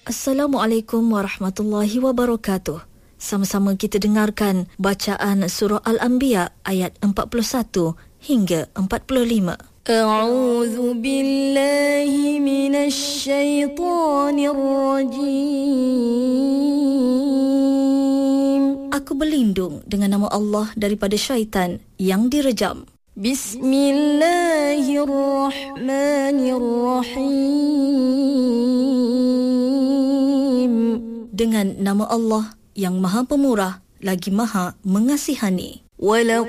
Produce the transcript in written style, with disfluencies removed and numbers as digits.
Assalamualaikum warahmatullahi wabarakatuh. Sama-sama kita dengarkan bacaan surah Al-Anbiya ayat 41 hingga 45. A'udzu billahi minasy syaithanir rajim. Aku berlindung dengan nama Allah daripada syaitan yang direjam. Bismillahirrahmanirrahim. Dengan nama Allah yang Maha Pemurah lagi Maha Mengasihani.